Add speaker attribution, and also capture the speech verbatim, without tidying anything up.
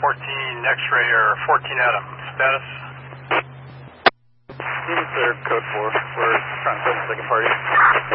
Speaker 1: fourteen X-ray or fourteen Adam. Status?
Speaker 2: Unit clear, code four. We're trying to set the second party.